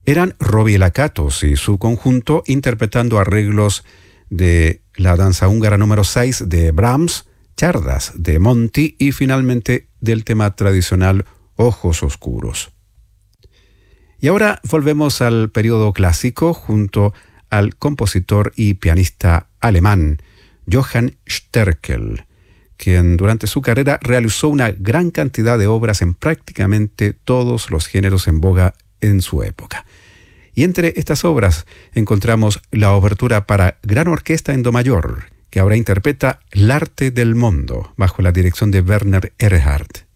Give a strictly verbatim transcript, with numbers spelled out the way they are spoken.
eran Robbie Lakatos y su conjunto interpretando arreglos de la danza húngara número seis de Brahms, Chardas de Monti y finalmente del tema tradicional Ojos Oscuros. Y ahora volvemos al periodo clásico junto al compositor y pianista alemán Johann Sterkel, quien durante su carrera realizó una gran cantidad de obras en prácticamente todos los géneros en boga en su época. Y entre estas obras encontramos la obertura para gran orquesta en do mayor, que ahora interpreta L'arte del mondo, bajo la dirección de Werner Erhard.